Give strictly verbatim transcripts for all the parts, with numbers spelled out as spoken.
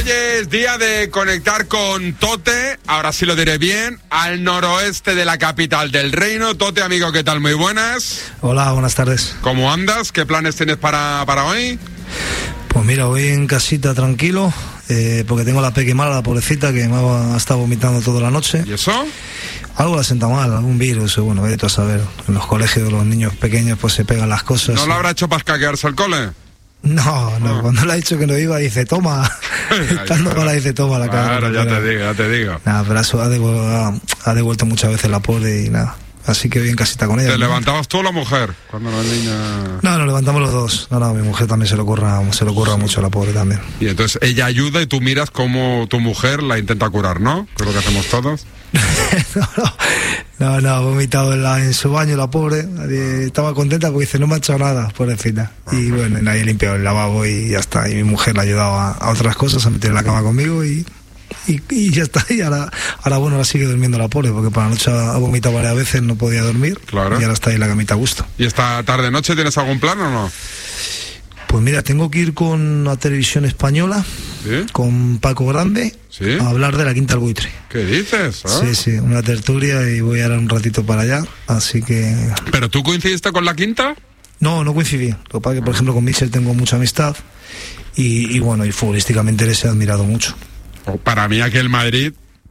Oye, es día de conectar con Tote, ahora sí lo diré bien, al noroeste de la capital del reino. Tote, amigo, ¿qué tal? Muy buenas. Hola, buenas tardes. ¿Cómo andas? ¿Qué planes tienes para, para hoy? Pues mira, voy en casita tranquilo, eh, porque tengo la peque mala, la pobrecita, que me ha estado vomitando toda la noche. ¿Y eso? Algo la sienta mal, algún virus, bueno, vete a saber. En los colegios los niños pequeños pues se pegan las cosas. ¿No lo habrá hecho para escaquearse al cole? No, no, no, cuando le ha dicho que no iba, dice, toma. Estando mala, dice, toma la cara. Claro, ya te digo, ya te digo. Nada, pero eso ha, devuelto, ha, ha devuelto muchas veces la pobre y nada. Así que voy en casita con ella. ¿Te ¿no? levantabas tú o la mujer? Cuando la niña... No, nos levantamos los dos. No, no, mi mujer también se le ocurra, se le ocurra sí. mucho a la pobre también. Y entonces ella ayuda y tú miras cómo tu mujer la intenta curar, ¿no? Que es lo que hacemos todos. no, no, no, no, ha vomitado en, la, en su baño la pobre. Estaba contenta porque dice, no me ha echado nada, pobrecita. Y bueno, nadie ha limpiado el lavabo y ya está. Y mi mujer le ha ayudado a, a otras cosas, a meter en la cama conmigo y... Y, y ya está, y ahora, ahora bueno, ahora sigue durmiendo la pobre, porque por la noche ha vomitado varias veces, no podía dormir, claro. Y ahora está ahí en la camita a gusto. ¿Y esta tarde noche tienes algún plan o no? Pues mira, tengo que ir con la televisión española, ¿sí? Con Paco Grande, ¿sí? A hablar de la Quinta del Buitre. ¿Qué dices? ¿Ah? Sí, sí, una tertulia y voy a ir un ratito para allá, así que... ¿Pero tú coincidiste con la Quinta? No, no coincidí, lo que pasa es que por ejemplo con Michel tengo mucha amistad y, y bueno, y futbolísticamente les he admirado mucho. Para mí aquel Madrid,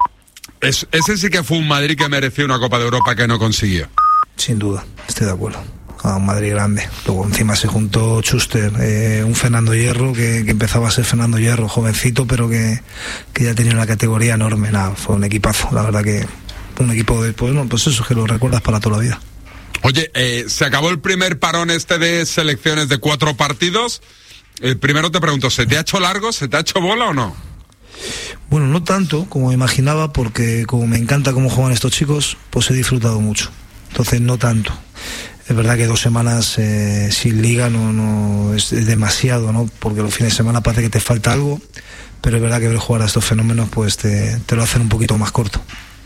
es, ese sí que fue un Madrid que mereció una Copa de Europa que no consiguió. Sin duda, estoy de acuerdo. A un Madrid grande. Luego encima se juntó Schuster, eh, un Fernando Hierro que, que empezaba a ser Fernando Hierro, jovencito, pero que, que ya tenía una categoría enorme. Nada, fue un equipazo, la verdad que un equipo de, pues, no, pues eso, que lo recuerdas para toda la vida. Oye, eh, se acabó el primer parón este de selecciones de cuatro partidos. El primero te pregunto, ¿se te ha hecho largo? ¿Se te ha hecho bola o no? Bueno, no tanto como me imaginaba, porque como me encanta cómo juegan estos chicos, pues he disfrutado mucho. Entonces no tanto. Es verdad que dos semanas eh, sin liga no, no es demasiado, ¿no? Porque los fines de semana parece que te falta algo, pero es verdad que ver jugar a estos fenómenos pues te, te lo hacen un poquito más corto.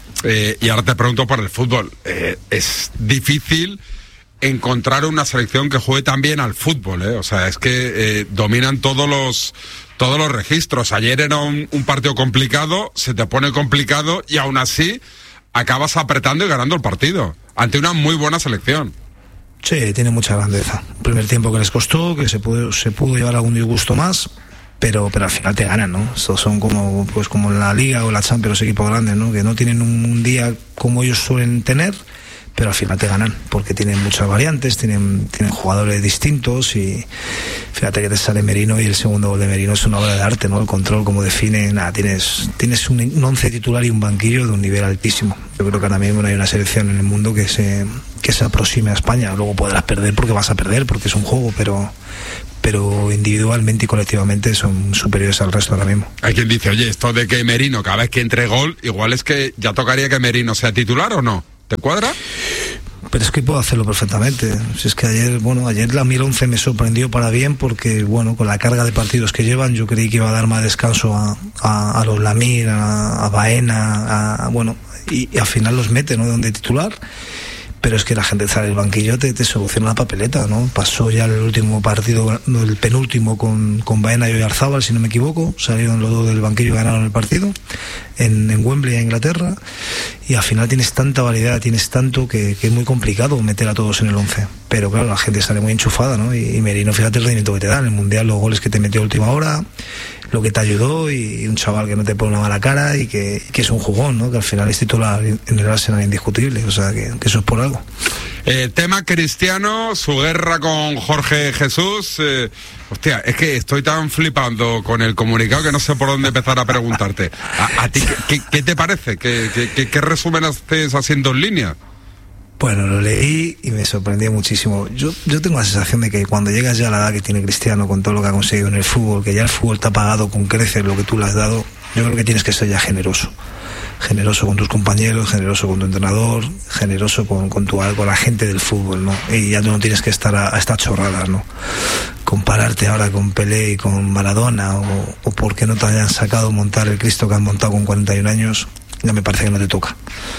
Eh, y ahora te pregunto por el fútbol. Eh, es difícil encontrar una selección que juegue tan bien al fútbol, ¿eh? O sea, es que eh, dominan todos los... todos los registros. Ayer era un, un partido complicado, se te pone complicado y aún así acabas apretando y ganando el partido ante una muy buena selección. Sí, tiene mucha grandeza. El primer tiempo que les costó, que se pudo, se pudo llevar algún disgusto más, pero, pero al final te ganan, ¿no? Estos son como, pues como en la Liga o la Champions, los equipos grandes, ¿no? Que no tienen un, un día como ellos suelen tener, pero al final te ganan, porque tienen muchas variantes, tienen, tienen jugadores distintos y fíjate que te sale Merino y el segundo gol de Merino es una obra de arte, ¿no? El control, como define, nada, tienes, tienes un, un once titular y un banquillo de un nivel altísimo. Yo creo que ahora mismo no hay una selección en el mundo que se, que se aproxime a España. Luego podrás perder porque vas a perder, porque es un juego, pero... pero individualmente y colectivamente son superiores al resto ahora mismo. Hay quien dice, oye, esto de que Merino cada vez que entre gol, igual es que ya tocaría que Merino sea titular o no. ¿Te cuadra? Pero es que puedo hacerlo perfectamente. Si es que ayer, bueno, ayer la mil once me sorprendió para bien porque, bueno, con la carga de partidos que llevan, yo creí que iba a dar más descanso a, a, a los Lamir, a, a Baena, a, a, bueno, y, y al final los mete, ¿no? Donde titular. Pero es que la gente sale del banquillo, te, te soluciona la papeleta, ¿no? Pasó ya el último partido, no, el penúltimo con, con Baena y Oyarzábal, si no me equivoco, salieron los dos del banquillo y ganaron el partido en, en Wembley, en Inglaterra, y al final tienes tanta variedad, tienes tanto que, que es muy complicado meter a todos en el once. Pero claro, la gente sale muy enchufada, ¿no? Y, y Merino, fíjate el rendimiento que te da en el Mundial, los goles que te metió a última hora, lo que te ayudó, y un chaval que no te pone una mala cara y que, que es un jugón, ¿no? Que al final es titular en el Arsenal indiscutible, o sea que, que eso es por algo. Eh, tema Cristiano, su guerra con Jorge Jesús. Eh, hostia, es que estoy tan flipando con el comunicado que no sé por dónde empezar a preguntarte. ¿A, a ti qué, qué te parece? ¿Qué, qué, qué, qué resumen haces haciendo en línea? Bueno, lo leí y me sorprendió muchísimo. Yo, yo tengo la sensación de que cuando llegas ya a la edad que tiene Cristiano, con todo lo que ha conseguido en el fútbol, que ya el fútbol te ha pagado con creces lo que tú le has dado, yo creo que tienes que ser ya generoso. Generoso con tus compañeros, generoso con tu entrenador, generoso con, con, tu, con la gente del fútbol, ¿no? Y ya tú no tienes que estar a, a estas chorradas, ¿no? Compararte ahora con Pelé y con Maradona, o, o porque no te hayan sacado montar el Cristo que han montado con cuarenta y un años, ya me parece que no te toca.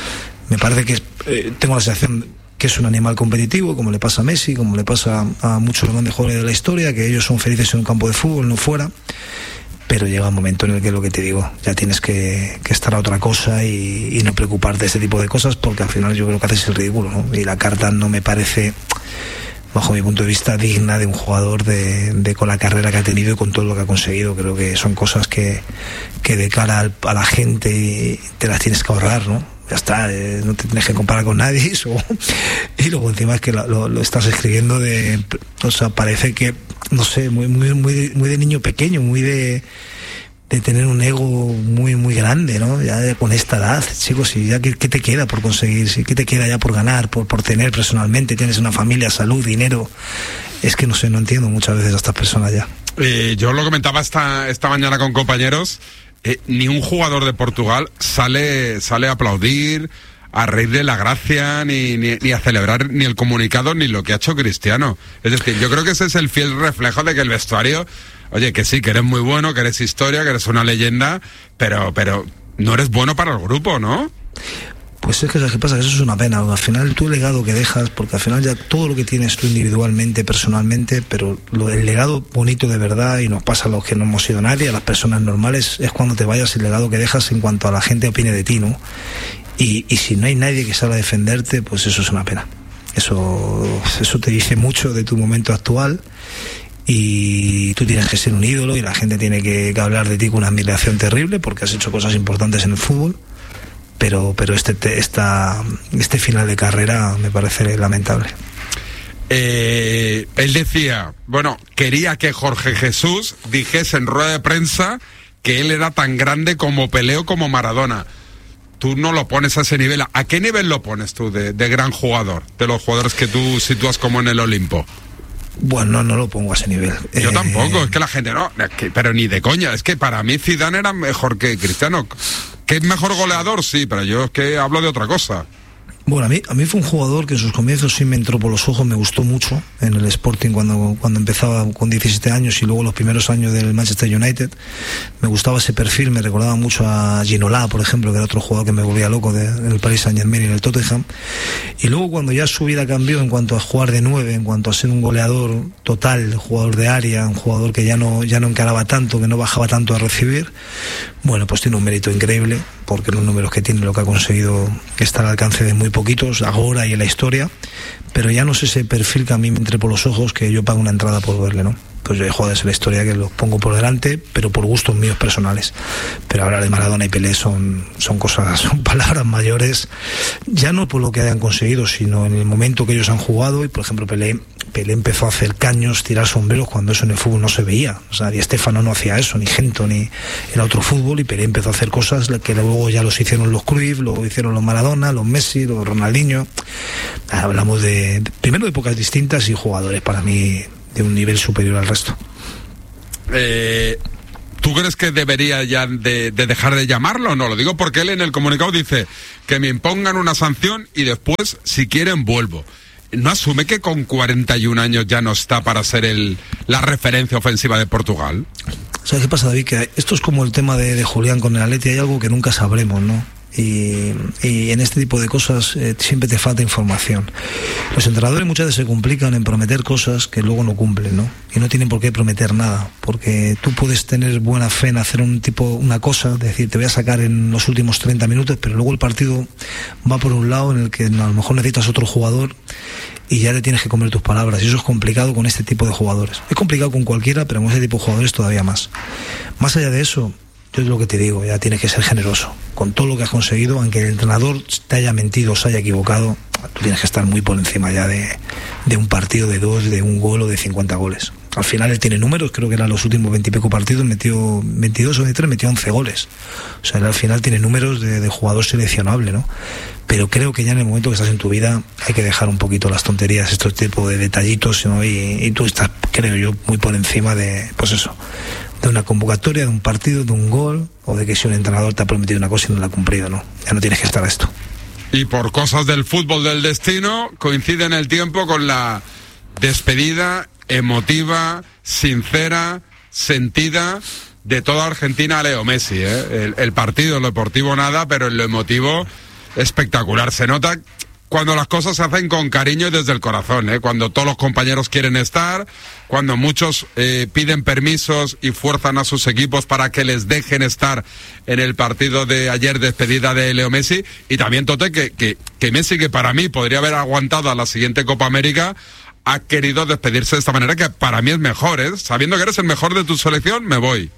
Me parece que eh, tengo la sensación que es un animal competitivo, como le pasa a Messi, como le pasa a, a muchos grandes jugadores de la historia, que ellos son felices en un campo de fútbol, no fuera. pero llega un momento en el que, lo que te digo, ya tienes que, que estar a otra cosa y, y no preocuparte de ese tipo de cosas, porque al final yo creo que haces el ridículo, ¿no? Y la carta no me parece, bajo mi punto de vista, digna de un jugador de, de con la carrera que ha tenido y con todo lo que ha conseguido. Creo que son cosas que, que de cara al, a la gente te las tienes que ahorrar, ¿no? Ya está, eh, no te tienes que comparar con nadie eso. Y luego encima es que lo, lo, lo estás escribiendo de, o sea, parece que, no sé, muy muy muy muy de niño pequeño, muy de de tener un ego muy muy grande, ¿no? Ya con esta edad, chicos, y ya qué, qué te queda por conseguir, ¿sí? ¿Qué te queda ya por ganar, por por tener personalmente? Tienes una familia, salud, dinero. Es que no sé, no entiendo muchas veces a estas personas ya. Eh, yo lo comentaba esta esta mañana con compañeros. Eh, ni un jugador de Portugal sale sale a aplaudir, a reír de la gracia, ni, ni, ni a celebrar ni el comunicado, ni lo que ha hecho Cristiano. Es decir, yo creo que ese es el fiel reflejo de que el vestuario, oye, que sí, que eres muy bueno, que eres historia, que eres una leyenda, pero, pero no eres bueno para el grupo, ¿no? Pues es que, ¿sabes qué pasa? Que eso es una pena. Al final, tu legado que dejas, porque al final ya todo lo que tienes tú individualmente, personalmente, pero lo, el legado bonito de verdad, y nos pasa a los que no hemos sido nadie, a las personas normales, es cuando te vayas, el legado que dejas en cuanto a la gente opine de ti, ¿no? Y, y si no hay nadie que salga a defenderte, pues eso es una pena. Eso, eso te dice mucho de tu momento actual. Y tú tienes que ser un ídolo y la gente tiene que, que hablar de ti con una admiración terrible porque has hecho cosas importantes en el fútbol. Pero, pero este, esta, este final de carrera me parece lamentable. Eh, él decía, bueno, quería que Jorge Jesús dijese en rueda de prensa que él era tan grande como Pelé o como Maradona. Tú no lo pones a ese nivel. ¿A qué nivel lo pones tú de, de gran jugador? De los jugadores que tú sitúas como en el Olimpo. Bueno, no, no lo pongo a ese nivel. Yo eh... tampoco, es que la gente no, que, pero ni de coña. Es que para mí Zidane era mejor que Cristiano. ¿Que es mejor goleador? Sí, pero yo es que hablo de otra cosa. Bueno, a mí, a mí fue un jugador que en sus comienzos sí me entró por los ojos, me gustó mucho en el Sporting cuando, cuando empezaba con diecisiete años y luego los primeros años del Manchester United. Me gustaba ese perfil, me recordaba mucho a Ginola, por ejemplo, que era otro jugador que me volvía loco de, en el Paris Saint-Germain y en el Tottenham. Y luego cuando ya su vida cambió en cuanto a jugar de nueve, en cuanto a ser un goleador total, jugador de área, un jugador que ya no, ya no encaraba tanto, que no bajaba tanto a recibir, bueno, pues tiene un mérito increíble, porque los números que tiene, lo que ha conseguido, que está al alcance de muy poquitos ahora y en la historia, pero ya no es ese perfil que a mí me entre por los ojos que yo pago una entrada por verle, ¿no? Pues yo he jugado en la historia que los pongo por delante, pero por gustos míos personales. Pero hablar de Maradona y Pelé son, son cosas, son palabras mayores, ya no por lo que hayan conseguido, sino en el momento que ellos han jugado. Y por ejemplo Pelé, Pelé empezó a hacer caños, tirar sombreros cuando eso en el fútbol no se veía. O sea, Di Stéfano no hacía eso, ni Gento, ni era otro fútbol, y Pelé empezó a hacer cosas que luego ya los hicieron los Cruyff, luego hicieron los Maradona, los Messi, los Ronaldinho. Hablamos de, primero de épocas distintas y jugadores para mí de un nivel superior al resto. Eh, ¿Tú crees que debería ya de, de dejar de llamarlo o no? Lo digo porque él en el comunicado dice que me impongan una sanción y después, si quieren, vuelvo. ¿No asume que con cuarenta y un años ya no está para ser el, la referencia ofensiva de Portugal? ¿Sabes qué pasa, David? Que esto es como el tema de, de Julián con el Atleti, hay algo que nunca sabremos, ¿no? Y, y en este tipo de cosas eh, siempre te falta información. Los entrenadores muchas veces se complican en prometer cosas que luego no cumplen, ¿no? Y no tienen por qué prometer nada, porque tú puedes tener buena fe en hacer un tipo, una cosa, decir, te voy a sacar en los últimos treinta minutos, pero luego el partido va por un lado en el que a lo mejor necesitas otro jugador y ya te tienes que comer tus palabras, y eso es complicado con este tipo de jugadores. Es complicado con cualquiera, pero con este tipo de jugadores todavía más. Más allá de eso, yo es lo que te digo, ya tienes que ser generoso con todo lo que has conseguido, aunque el entrenador te haya mentido o se haya equivocado, tú tienes que estar muy por encima ya de, de un partido, de dos, de un gol o de cincuenta goles. Al final él tiene números, creo que eran los últimos veintipico partidos, metió veintidós o veintitrés, metió once goles. O sea, él al final tiene números de, de jugador seleccionable, ¿no? Pero creo que ya en el momento que estás en tu vida hay que dejar un poquito las tonterías, estos tipos de detallitos, ¿no? Y, y tú estás, creo yo, muy por encima de, pues eso, de una convocatoria, de un partido, de un gol, o de que si un entrenador te ha prometido una cosa y no la ha cumplido, ¿no? Ya no tienes que estar a esto. Y por cosas del fútbol del destino, coincide en el tiempo con la despedida emotiva, sincera, sentida de toda Argentina a Leo Messi, ¿eh? El, el partido, lo deportivo nada, pero en lo emotivo espectacular. Se nota cuando las cosas se hacen con cariño y desde el corazón, ¿eh? Cuando todos los compañeros quieren estar, cuando muchos eh, piden permisos y fuerzan a sus equipos para que les dejen estar en el partido de ayer, despedida de Leo Messi. Y también, Tote, que, que, que Messi, que para mí podría haber aguantado a la siguiente Copa América, ha querido despedirse de esta manera, que para mí es mejor, ¿eh? Sabiendo que eres el mejor de tu selección, me voy.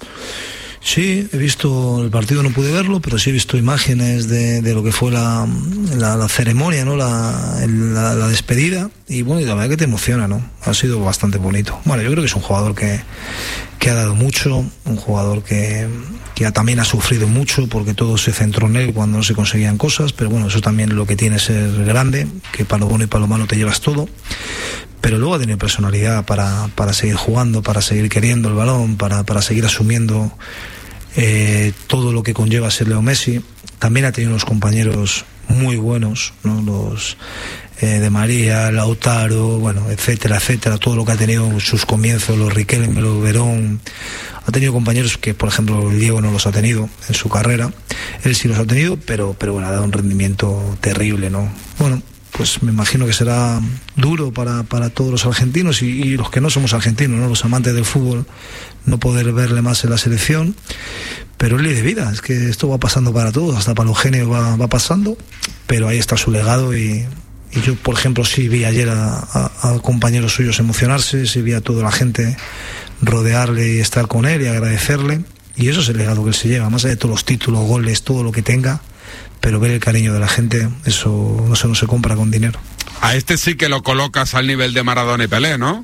Sí, he visto el partido, no pude verlo, pero sí he visto imágenes de, de lo que fue la, la, la ceremonia, ¿no? La, la, la despedida, y bueno, y la verdad que te emociona, ¿no? Ha sido bastante bonito. Bueno, yo creo que es un jugador que, que ha dado mucho, un jugador que, que también ha sufrido mucho, porque todo se centró en él cuando no se conseguían cosas, pero bueno, eso también es lo que tiene ser grande, que para lo bueno y para lo malo te llevas todo. Pero luego ha tenido personalidad para, para seguir jugando, para seguir queriendo el balón, para, para seguir asumiendo eh, todo lo que conlleva ser Leo Messi. También ha tenido unos compañeros muy buenos, ¿no? Los eh, de María, Lautaro, bueno, etcétera, etcétera, todo lo que ha tenido sus comienzos, los Riquelme, los Verón. Ha tenido compañeros que, por ejemplo, el Diego no los ha tenido en su carrera. Él sí los ha tenido, pero, pero bueno, ha dado un rendimiento terrible, ¿no? Bueno, pues me imagino que será duro para, para todos los argentinos y, y los que no somos argentinos, ¿no? Los amantes del fútbol, no poder verle más en la selección, pero es ley de vida, es que esto va pasando para todos, hasta para los genios va, va pasando, pero ahí está su legado y, y yo, por ejemplo, sí vi ayer a, a, a compañeros suyos emocionarse, sí vi a toda la gente rodearle y estar con él y agradecerle, y eso es el legado que él se lleva, más allá de todos los títulos, goles, todo lo que tenga. Pero ver el cariño de la gente, eso no se, no se compra con dinero. A este sí que lo colocas al nivel de Maradona y Pelé, ¿no?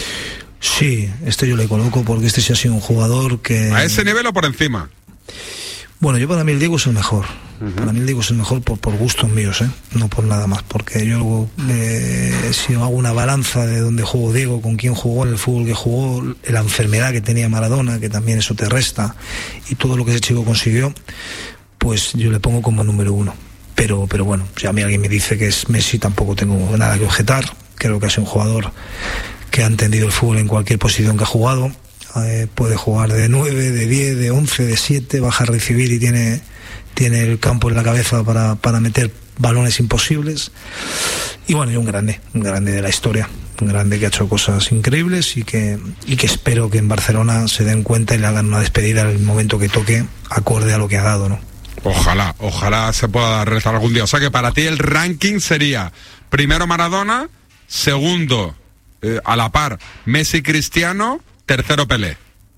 Sí, este yo le coloco porque este sí ha sido un jugador que... ¿A ese nivel o por encima? Bueno, yo para mí el Diego es el mejor. Uh-huh. Para mí el Diego es el mejor por, por gustos míos, ¿eh? No por nada más. Porque yo, eh, si hago una balanza de dónde jugó Diego, con quién jugó, en el fútbol que jugó, la enfermedad que tenía Maradona, que también eso te resta, y todo lo que ese chico consiguió, pues yo le pongo como número uno. Pero, pero bueno, si a mí alguien me dice que es Messi, tampoco tengo nada que objetar. Creo que es un jugador que ha entendido el fútbol en cualquier posición que ha jugado. Eh, puede jugar de nueve, de diez, de once, de siete, baja a recibir y tiene, tiene el campo en la cabeza para, para meter balones imposibles. Y bueno, y un grande, un grande de la historia. Un grande que ha hecho cosas increíbles y que, y que espero que en Barcelona se den cuenta y le hagan una despedida en el momento que toque, acorde a lo que ha dado, ¿no? Ojalá, ojalá se pueda rezar algún día. O sea que para ti el ranking sería primero Maradona, segundo eh, a la par Messi, Cristiano, tercero Pelé.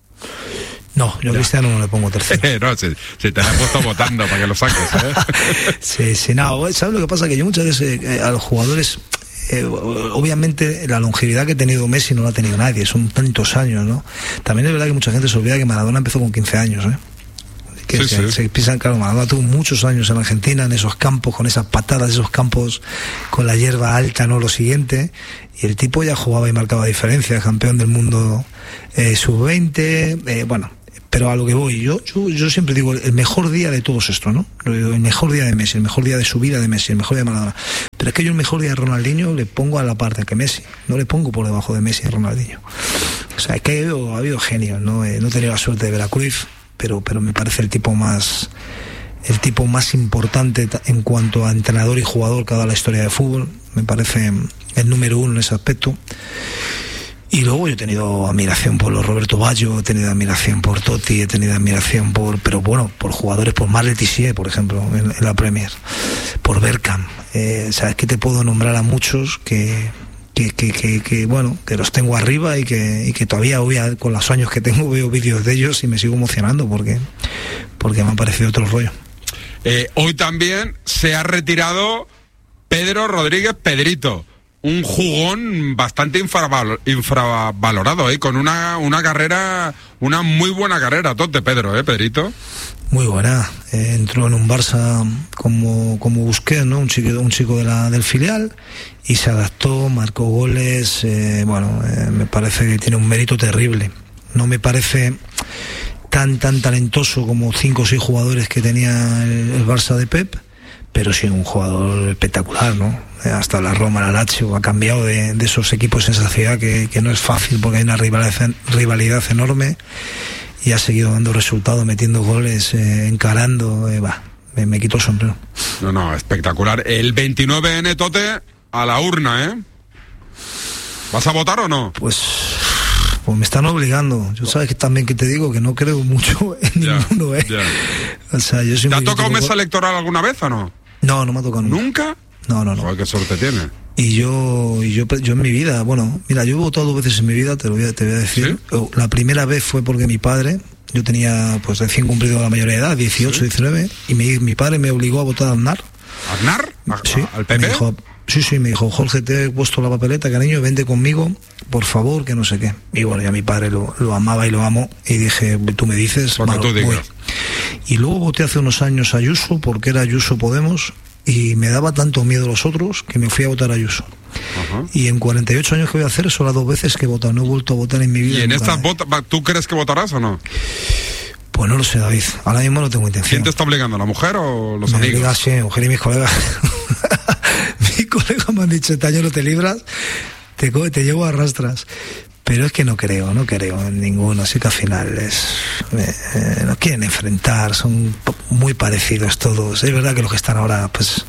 No, yo a Cristiano no le pongo tercero. no, si, si te la he puesto votando para que lo saques, ¿eh? sí, sí, no, ¿sabes lo que pasa? Que yo muchas veces eh, a los jugadores... Eh, obviamente la longevidad que ha tenido Messi no la ha tenido nadie, son tantos años, ¿no? También es verdad que mucha gente se olvida que Maradona empezó con quince años, ¿eh? Que sí, se, sí. se piensan, claro, Maradona tuvo muchos años en Argentina, en esos campos, con esas patadas, esos campos con la hierba alta, ¿no? Lo siguiente, y el tipo ya jugaba y marcaba diferencia, campeón del mundo eh, sub veinte, eh, bueno, pero a lo que voy, yo, yo yo siempre digo el mejor día de todos esto, ¿no? El mejor día de Messi, el mejor día de su vida de Messi, el mejor día de Maradona. Pero es que yo el mejor día de Ronaldinho le pongo a la parte que Messi, no le pongo por debajo de Messi y Ronaldinho. O sea, es que ha habido, ha habido genios, ¿no? Eh, no he tenido la suerte de ver a Cruyff, pero, pero me parece el tipo más el tipo más importante en cuanto a entrenador y jugador que ha dado la historia de fútbol. Me parece el número uno en ese aspecto. Y luego yo he tenido admiración por los Roberto Baggio, he tenido admiración por Totti, he tenido admiración por, pero bueno, por jugadores, por Marc Letizier, por ejemplo, en, en la Premier, por Bergkamp. Eh, ¿Sabes qué? Te puedo nombrar a muchos que, que, que, que, que bueno, que los tengo arriba y que, y que todavía hoy, con los años que tengo, veo vídeos de ellos y me sigo emocionando porque, porque me ha parecido otro rollo. Eh, hoy también se ha retirado Pedro Rodríguez Pedrito. Un jugón bastante infraval, infravalorado, ¿eh? Con una, una carrera, una muy buena carrera, Tote, Pedro, ¿eh, Pedrito? Muy buena. Eh, entró en un Barça como, como Busquets, ¿no? Un chico, un chico de la, del filial, y se adaptó, marcó goles, eh, bueno, eh, me parece que tiene un mérito terrible. No me parece tan, tan talentoso como cinco o seis jugadores que tenía el, el Barça de Pep, pero sí un jugador espectacular, ¿no? Hasta la Roma, la Lazio, ha cambiado de, de esos equipos en esa ciudad que, que no es fácil porque hay una rivalidad, rivalidad enorme, y ha seguido dando resultados, metiendo goles, eh, encarando, eh, va, me, me quito el sombrero. No, no, espectacular. El veintinueve ene, Tote, a la urna, ¿eh? ¿Vas a votar o no? Pues... Pues me están obligando. Yo sabes que también que te digo que no creo mucho en ya, ninguno, ¿eh? Ya. O sea, yo soy ¿Te ha muy tocado crítico. mesa electoral alguna vez o no? No, no me ha tocado nunca. ¿Nunca? No, no, no. Joder, qué suerte tiene. Y yo, y yo, yo en mi vida, bueno, mira, yo he votado dos veces en mi vida, te lo voy a, te voy a decir. ¿Sí? La primera vez fue porque mi padre, yo tenía pues recién cumplido la mayoría de edad, dieciocho, ¿sí? diecinueve, y mi, mi padre me obligó a votar a Aznar. ¿Aznar? ¿A, Sí. ¿Al P P? Me dijo, sí, sí, me dijo, Jorge, te he puesto la papeleta, cariño, vente conmigo, por favor, que no sé qué. Y bueno, ya mi padre lo, lo amaba y lo amo, y dije, tú me dices, Porque malo, tú digas. voy. Y luego voté hace unos años a Ayuso, porque era Ayuso Podemos, y me daba tanto miedo los otros que me fui a votar a Ayuso. Ajá. Y en cuarenta y ocho años que voy a hacer, son las dos veces que he votado, no he vuelto a votar en mi vida. ¿Y en nunca. estas votas, tú crees que votarás o no? Pues no lo sé, David, ahora mismo no tengo intención. ¿Quién te está obligando, la mujer o los Me amigos? obliga, sí, mi mujer y mis colegas. Mis colegas me han dicho, este año no te libras, te, co- te llevo a rastras. Pero es que no creo, no creo en ninguno, así que al final es, eh, eh, nos quieren enfrentar, son p- muy parecidos todos. Es verdad que los que están ahora pues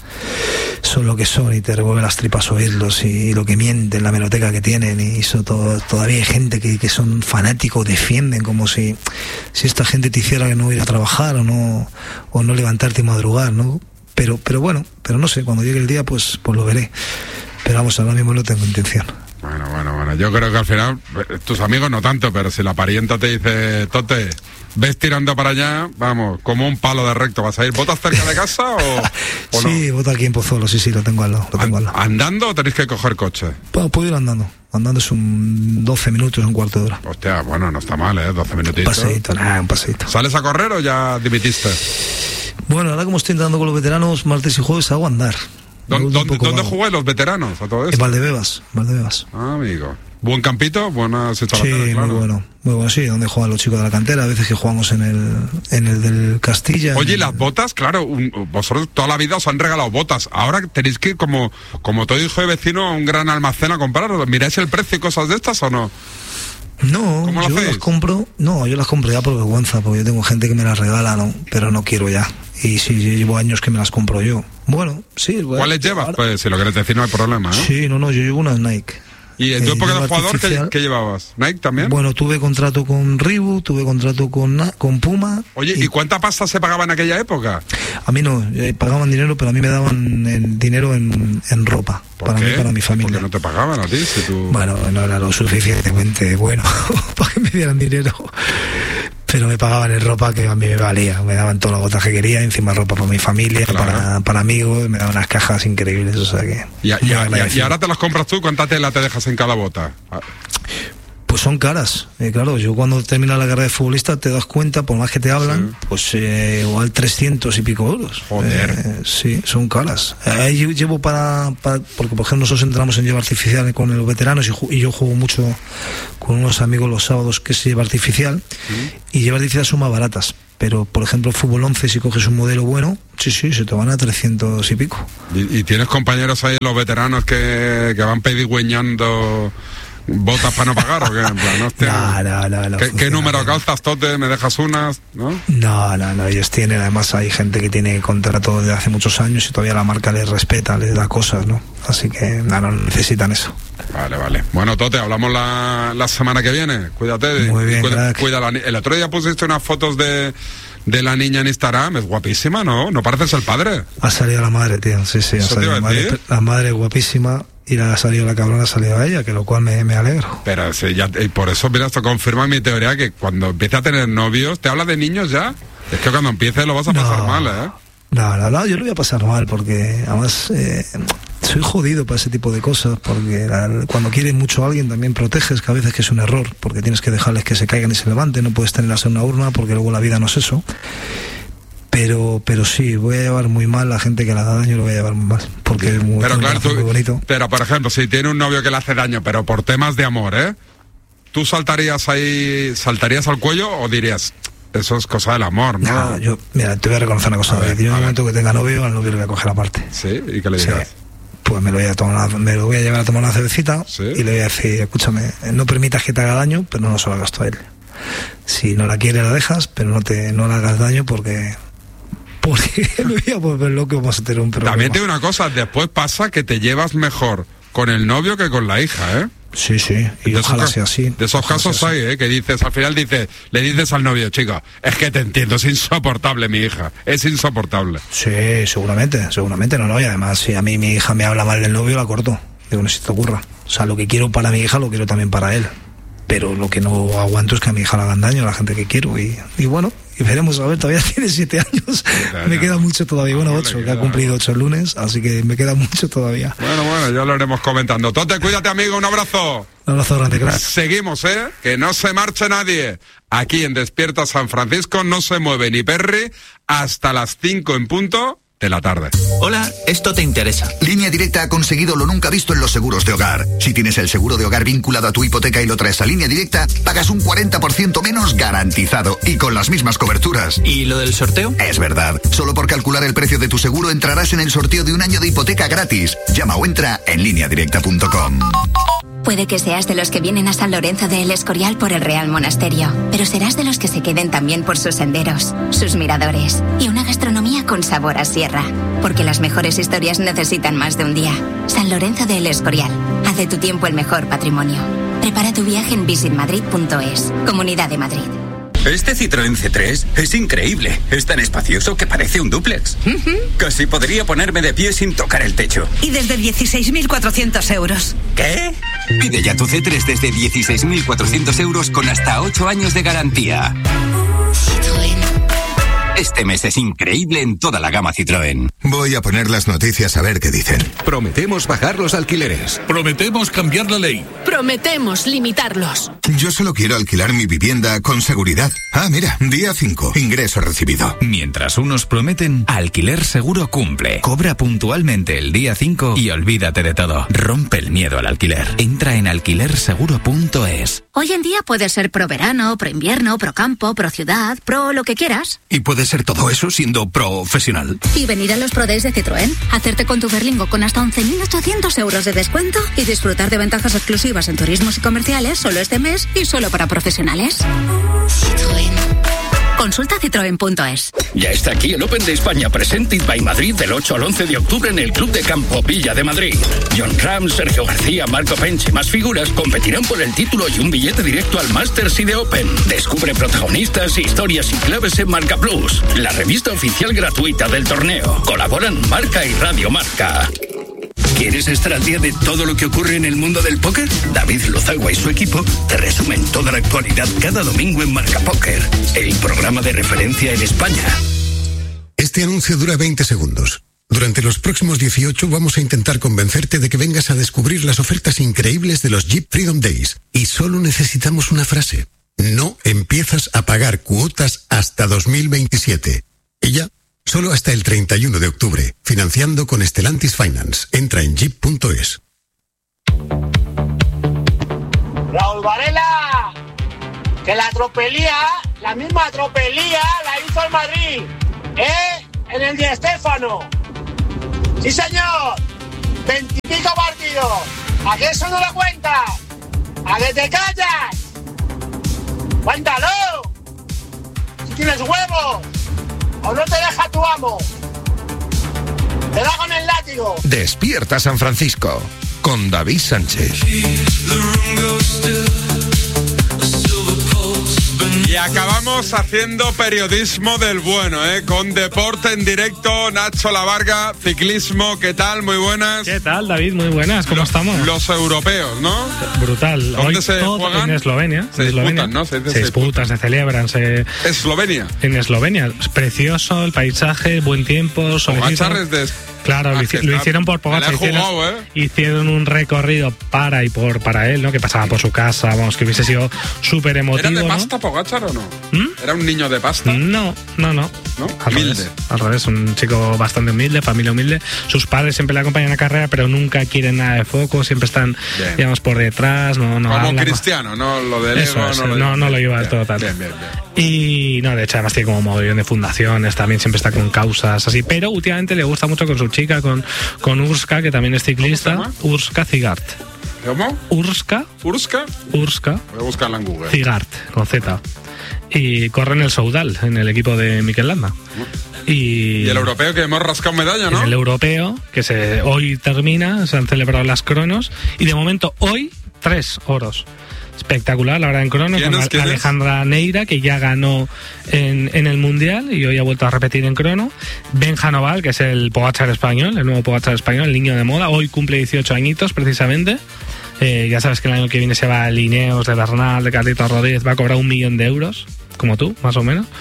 son lo que son y te revuelven las tripas oírlos y, y lo que mienten, la meroteca que tienen, y eso todo, todavía hay gente que, que son fanáticos, defienden como si, si esta gente te hiciera que no ir a trabajar o no, o no levantarte y madrugar, ¿no? Pero, pero bueno, pero no sé, cuando llegue el día pues, pues lo veré. Pero vamos, ahora mismo no tengo intención. Bueno, bueno, bueno, yo creo que al final, tus amigos no tanto, pero si la parienta te dice, Tote, ves tirando para allá, vamos, como un palo de recto, ¿vas a ir? ¿Votas cerca de casa o, o Sí, no? voto aquí en Pozuelo, sí, sí, lo tengo al lado, lo tengo al lado. ¿Andando o tenéis que coger coche? Puedo, puedo ir andando, andando es un doce minutos, un cuarto de hora. Hostia, bueno, no está mal, ¿eh? doce Un minutitos. paseíto, nada, un paseíto. ¿Sales a correr o ya dimitiste? Bueno, ahora como estoy entrando con los veteranos, martes y jueves hago andar. Me ¿Dó- vuelvo un ¿Dónde, poco ¿dónde vago. jugáis los veteranos a todo En esto? Valdebebas, Valdebebas. Ah, amigo. ¿Buen campito? Buenas Sí, instalaciones, claro. muy bueno, muy bueno, sí, donde juegan los chicos de la cantera, a veces que jugamos en el, en el del Castilla. Oye, ¿y en las el- botas? Claro, un- vosotros toda la vida os han regalado botas. Ahora tenéis que ir como, como todo hijo de vecino a un gran almacén a comprarlo. ¿Miráis el precio y cosas de estas o no? No, ¿Cómo lo yo hacéis? las compro, no, yo las compro ya por vergüenza, porque yo tengo gente que me las regala, ¿no? Pero no quiero ya. Y sí, yo llevo años que me las compro yo. Bueno, sí. Bueno, ¿Cuáles llevas? ahora- Pues si lo quieres decir no hay problema, ¿eh? Sí, no, no, yo llevo unas Nike. ¿Y en tu Eh, época de llevo jugador ¿qué, artificial. qué llevabas? ¿Nike también? Bueno, tuve contrato con Reebok, tuve contrato con, Na- con Puma. Oye, ¿y cuánta pasta se pagaba en aquella época? A mí no, eh, pagaban dinero, pero a mí me daban el dinero en, en ropa, ¿Por para qué? mí, para mi familia. Porque no te pagaban a ti, si tú... Bueno, no era lo suficientemente bueno para que me dieran dinero, pero me pagaban en ropa que a mí me valía, me daban todas las botas que quería, encima ropa para mi familia, Claro. para, para amigos, me daban unas cajas increíbles, o sea que... Y, a- y muy a- y a- agradecido. y ahora te las compras tú, ¿cuánta tela te dejas en cada bota? Ah, Pues son caras, eh, claro, yo cuando terminas la carrera de futbolista te das cuenta, por más que te hablan, Sí. pues eh, igual trescientos y pico euros. Joder. Eh, sí, son caras. Ahí yo llevo para, para- porque por ejemplo nosotros entramos en lleva artificial con los veteranos y, ju- y yo juego mucho con unos amigos los sábados que se lleva artificial, y lleva artificial son más baratas. Pero, por ejemplo, fútbol once, si coges un modelo bueno, sí, sí, se te van a trescientos y pico. ¿Y, y tienes compañeros ahí, los veteranos, que, que van pedigüeñando botas para no pagar o qué? En plan, hostia, No, no, no, no ¿Qué, ¿Qué funciona número bien. calzas, Tote? ¿Me dejas unas? ¿No? No, no, no, ellos tienen, además hay gente que tiene contrato desde hace muchos años y todavía la marca les respeta, les da cosas, ¿no? Así que no, no necesitan eso. Vale, vale. Bueno, Tote, hablamos la, la semana que viene. Cuídate. Muy bien, cuida, crack. cuida la ni- El otro día pusiste unas fotos de, de la niña en Instagram. Es guapísima, ¿no? ¿No pareces el padre? Ha salido la madre, tío, sí, sí, ha ¿Eso te salido iba la a madre, decir? la madre es guapísima y la ha salido la cabrona, ha salido a ella, que lo cual me, me alegro. Pero sí, ya, y por eso, mira, esto confirma mi teoría que cuando empiece a tener novios, ¿te habla de niños ya? Es que cuando empieces lo vas a pasar No. mal, ¿eh? No, no, no, yo lo voy a pasar mal porque además eh, soy jodido para ese tipo de cosas, porque la- cuando quieres mucho a alguien también proteges, que a veces que es un error, porque tienes que dejarles que se caigan y se levanten, no puedes tenerlas en una urna porque luego la vida no es eso. Pero, pero sí, voy a llevar muy mal, la gente que le da daño lo voy a llevar muy mal, porque es muy, Pero un claro, corazón tú, muy bonito. pero por ejemplo, si tiene un novio que le hace daño, pero por temas de amor, ¿eh? ¿Tú saltarías ahí, saltarías al cuello o dirías, eso es cosa del amor, ¿no? Nah, yo, mira, te voy a reconocer una cosa, A ver, David. Yo en a el ver. momento que tenga novio, al novio le voy a coger aparte. Sí, ¿y qué le Sí. digas? Pues me lo, voy a tomar una- me lo voy a llevar a tomar una cervecita Sí. y le voy a decir, escúchame, no permitas que te haga daño, pero no se lo hagas tú a él. Si no la quiere la dejas, pero no te no le hagas daño porque porque me voy a volver loco, vamos a tener un problema. También te digo una cosa, después pasa que te llevas mejor con el novio que con la hija, ¿eh? Sí, sí, y de ojalá esos, sea así. De esos casos hay, ¿eh? Que dices, al final dices, le dices al novio, chica, es que te entiendo, es insoportable mi hija, es insoportable. Sí, seguramente, seguramente, no, no, y además si a mí mi hija me habla mal del novio, la corto, digo, no se te ocurra. O sea, lo que quiero para mi hija lo quiero también para él. Pero lo que no aguanto es que a mi hija le hagan daño a la gente que quiero. Y, y bueno, y veremos, a ver, todavía tiene siete años. Claro, me queda mucho todavía. Bueno, ocho, que ha cumplido ocho el lunes, así que me queda mucho todavía. Bueno, bueno, ya lo iremos comentando. Tote, cuídate, amigo, un abrazo. Un abrazo grande, crack. Seguimos, ¿eh? Que no se marche nadie. Aquí en Despierta San Francisco no se mueve ni Perry hasta las cinco en punto de la tarde. Hola, esto te interesa. Línea Directa ha conseguido lo nunca visto en los seguros de hogar. Si tienes el seguro de hogar vinculado a tu hipoteca y lo traes a Línea Directa, pagas un cuarenta por ciento menos garantizado y con las mismas coberturas. ¿Y lo del sorteo? Es verdad. Solo por calcular el precio de tu seguro entrarás en el sorteo de un año de hipoteca gratis. Llama o entra en línea directa punto com. Puede que seas de los que vienen a San Lorenzo de El Escorial por el Real Monasterio, pero serás de los que se queden también por sus senderos, sus miradores y una gastronomía con sabor a sierra. Porque las mejores historias necesitan más de un día. San Lorenzo de El Escorial. Haz de tu tiempo el mejor patrimonio. Prepara tu viaje en visit madrid punto es. Comunidad de Madrid. Este Citroën C tres es increíble. Es tan espacioso que parece un dúplex. Uh-huh. Casi podría ponerme de pie sin tocar el techo. Y desde dieciséis mil cuatrocientos euros. ¿Qué? Pide ya tu C tres desde dieciséis mil cuatrocientos euros con hasta ocho años de garantía. Citroën. Este mes es increíble en toda la gama Citroën. Voy a poner las noticias a ver qué dicen. Prometemos bajar los alquileres. Prometemos cambiar la ley. Prometemos limitarlos. Yo solo quiero alquilar mi vivienda con seguridad. Ah, mira, día cinco, ingreso recibido. Mientras unos prometen, Alquiler Seguro cumple. Cobra puntualmente el día cinco y olvídate de todo. Rompe el miedo al alquiler. Entra en alquiler seguro punto es. Hoy en día puedes ser pro verano, pro invierno, pro campo, pro ciudad, pro lo que quieras. Y puedes ser todo eso siendo profesional. Y venir a los Pro Days de Citroën, hacerte con tu Berlingo con hasta once mil ochocientos euros de descuento y disfrutar de ventajas exclusivas en turismos y comerciales solo este mes y solo para profesionales. Citroën. Consulta citroen punto es. Ya está aquí el Open de España Presented by Madrid del ocho al once de octubre en el Club de Campo Villa de Madrid. John Ram, Sergio García, Marco Pench y más figuras competirán por el título y un billete directo al Masters y de Open. Descubre protagonistas, historias y claves en Marca Plus, la revista oficial gratuita del torneo. Colaboran Marca y Radio Marca. ¿Quieres estar al día de todo lo que ocurre en el mundo del póker? David Lozagua y su equipo te resumen toda la actualidad cada domingo en Marca Póker, el programa de referencia en España. Este anuncio dura veinte segundos. Durante los próximos dieciocho vamos a intentar convencerte de que vengas a descubrir las ofertas increíbles de los Jeep Freedom Days. Y solo necesitamos una frase. No empiezas a pagar cuotas hasta dos mil veintisiete. Y ya. Solo hasta el treinta y uno de octubre, financiando con Stellantis Finance. Entra en jeep punto es. Raúl Varela, que la tropelía, la misma tropelía la hizo el Madrid, ¿eh? En el Di Stéfano. Sí, señor. Veintipico partidos. ¿A qué eso no lo cuentas? ¿A qué te callas? ¡Cuéntalo! Si tienes huevos. ¿O no te deja tu amo? Te da con el látigo. Despierta San Francisco con David Sánchez. Y acabamos haciendo periodismo del bueno, ¿eh? Con deporte en directo, Nacho Lavarga, ciclismo, ¿qué tal? Muy buenas. ¿Qué tal, David? Muy buenas, ¿cómo los, estamos? Los europeos, ¿no? Brutal. ¿Dónde Hoy se juegan? En Eslovenia. Se en disputan, Eslovenia. ¿no? Se, se, se disputan, se celebran. Se... ¿Eslovenia? En Eslovenia. Es precioso el paisaje, buen tiempo, solecito. Pogačar es de... Claro, ah, lo, lo hicieron por Pogačar. Hicieron, jugado, ¿eh? hicieron un recorrido para y por para él, ¿no? Que pasaba por su casa, vamos, que hubiese sido súper emotivo. ¿Era de ¿no? pasta Pogačar o no? ¿Mm? ¿Era un niño de pasta? No, no, no. ¿No? Al Humilde. Revés, al revés, un chico bastante humilde, familia humilde. Sus padres siempre le acompañan a la carrera, pero nunca quieren nada de foco, siempre están, bien, digamos, por detrás. No, no Como hablan, Cristiano, ¿no? Lo del Eso ego, es, no, lo, no, no lo lleva del todo tal. Bien, bien, bien. Y no, de hecho, además tiene como mogollón de fundaciones, también siempre está con causas así, pero últimamente le gusta mucho con su chica, con, con Urska, que también es ciclista. Urska Cigart. ¿Cómo? Urska. ¿Urska? Urska. Voy a buscarla en Google. Zigart, con Z. Y corre en el Soudal, en el equipo de Mikel Landa. Y, y el europeo que hemos rascado medalla, ¿no? El europeo, que se hoy termina, se han celebrado las cronos. Y de momento, hoy, tres oros. Espectacular, la verdad, en crono, con es, Alejandra es? Neira, que ya ganó en, en el Mundial y hoy ha vuelto a repetir en crono. Benja Noval, que es el Pogačar español, el nuevo Pogačar español, el niño de moda, hoy cumple dieciocho añitos precisamente. Eh, ya sabes que el año que viene se va a Lineos, de Bernal, de Carlitos Rodríguez, va a cobrar un millón de euros, como tú, más o menos.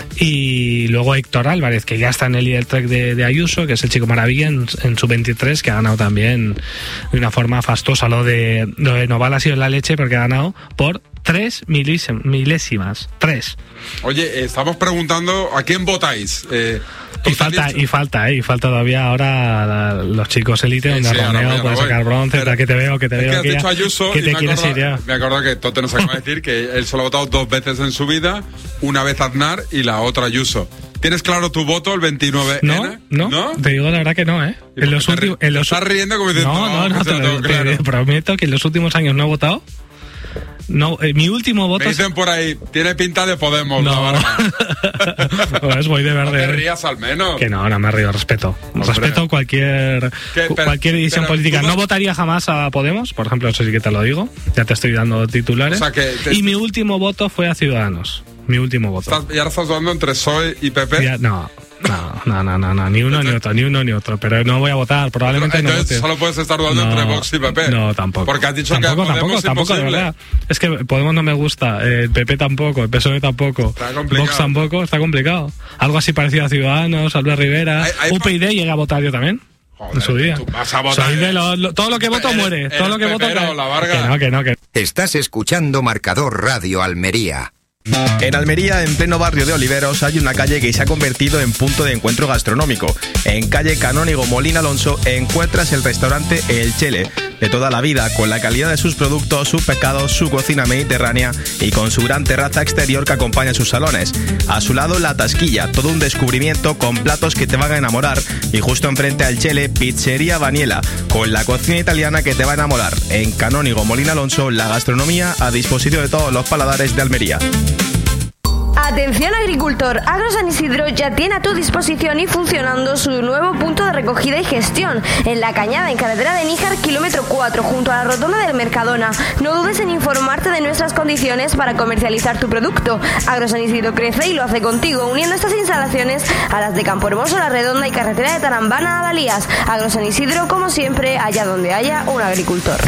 Y luego Héctor Álvarez, que ya está en el líder trek de, de Ayuso, que es el chico maravilla en, en su veintitrés, que ha ganado también de una forma fastuosa. Lo de, lo de Noval ha sido la leche porque ha ganado por tres milésimas. milésimas tres. Oye, estamos preguntando a quién votáis. Eh, y falta, y falta, eh, y falta todavía ahora la, los chicos élite, donde sí, Romeo puede sacar bronce, pero, que te veo, que te es veo. Que has que dicho ya, Ayuso que y te me quieres acuerdo, ir ya. Me acuerdo que Tote nos acaba de decir que él solo ha votado dos veces en su vida, una vez Aznar y la otra Ayuso. ¿Tienes claro tu voto el veintinueve ene? No, no, no, te digo la verdad que no, ¿eh? En los últimos, en los estás riendo como diciendo, no, no, no, no te, lo, tengo claro. te prometo que en los últimos años no he votado. No, eh, mi último voto. Me dicen por ahí, tiene pinta de Podemos, no. La pues voy de verde. No te rías al menos. Que no, no me río, respeto. Hombre. Respeto cualquier ¿Qué, pero, cualquier decisión política. No votaría jamás a Podemos, por ejemplo, eso sí que te lo digo. Ya te estoy dando titulares. O sea que te... Y mi último voto fue a Ciudadanos. Mi último voto. ¿Estás, ¿Y ahora estás dudando entre P S O E y P P? Ya, no. No, no, no, no, no, ni uno ni otro, ni uno ni otro, pero no voy a votar, probablemente Entonces, no vote. Solo puedes estar dudando no, entre Vox y P P. No, tampoco. Porque has dicho tampoco, que tampoco, Podemos tampoco, de verdad. Es que Podemos no me gusta, el P P tampoco, el P S O E tampoco, Vox tampoco, está complicado. Algo así parecido a Ciudadanos, Albert Rivera, hay, hay U P y llegué a votar yo también. Joder, en su día. Vas a votar, Soy de lo, lo, todo lo que voto muere, eres, todo lo que voto que, la que no, que no, que Estás escuchando Marcador Radio Almería. En Almería, en pleno barrio de Oliveros, hay una calle que se ha convertido en punto de encuentro gastronómico. En calle Canónigo Molina Alonso encuentras el restaurante El Chele, de toda la vida, con la calidad de sus productos, sus pescados, su cocina mediterránea y con su gran terraza exterior que acompaña sus salones. A su lado, La Tasquilla, todo un descubrimiento con platos que te van a enamorar. Y justo enfrente al Chele, Pizzería Baniela, con la cocina italiana que te va a enamorar. En Canónigo Molina Alonso, la gastronomía a disposición de todos los paladares de Almería. Atención agricultor, Agro San Isidro ya tiene a tu disposición y funcionando su nuevo punto de recogida y gestión en La Cañada, en carretera de Níjar, kilómetro cuatro, junto a la rotonda del Mercadona. No dudes en informarte de nuestras condiciones para comercializar tu producto. Agro San Isidro crece y lo hace contigo, uniendo estas instalaciones a las de Campo Hermoso, La Redonda y carretera de Tarambana a Dalías. Agro San Isidro, como siempre, allá donde haya un agricultor.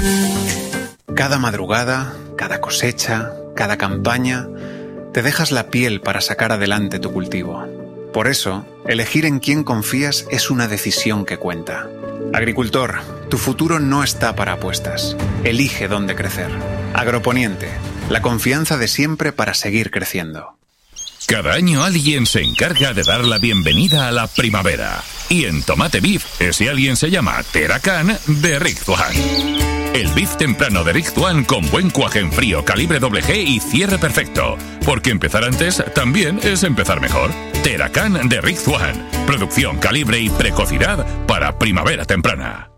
Cada madrugada, cada cosecha, cada campaña, te dejas la piel para sacar adelante tu cultivo. Por eso, elegir en quién confías es una decisión que cuenta. Agricultor, tu futuro no está para apuestas. Elige dónde crecer. Agroponiente, la confianza de siempre para seguir creciendo. Cada año alguien se encarga de dar la bienvenida a la primavera. Y en Tomate Beef, ese alguien se llama Teracan de Rizzuan. El beef temprano de Rizzuan con buen cuaje en frío, calibre doble G y cierre perfecto. Porque empezar antes también es empezar mejor. Teracan de Rizzuan. Producción, calibre y precocidad para primavera temprana.